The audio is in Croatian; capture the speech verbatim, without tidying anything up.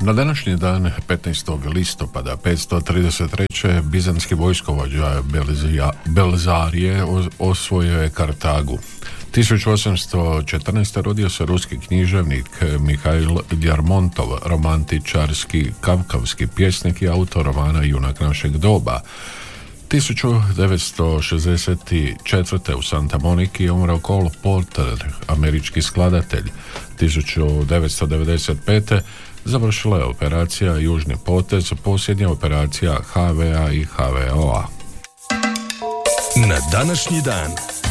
Na današnji dan, petnaestog listopada petsto trideset treće. bizantski vojskovođa Belzarije osvojio je Kartagu. tisuću osamsto četrnaeste. rodio se ruski književnik Mihail Ljermontov, romantičarski kavkavski pjesnik i autor romana Junak našeg doba. tisuću devetsto šezdeset četvrte. u Santa Moniki je umreo Cole Porter, američki skladatelj. tisuću devetsto devedeset pete. završila je operacija Južni potez, posljednja operacija ha ve a i ha ve o a. Na današnji dan